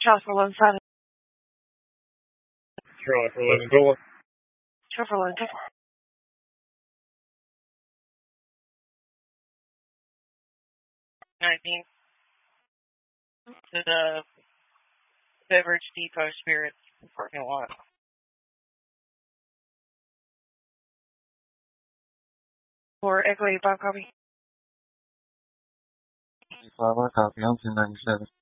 Chopper 1-7. Charlie for Lincoln Cola. Chopper Lincoln. To the Beverage Depot Spirits parking lot. For Echo 8 copy. 5 copy. I'm 297.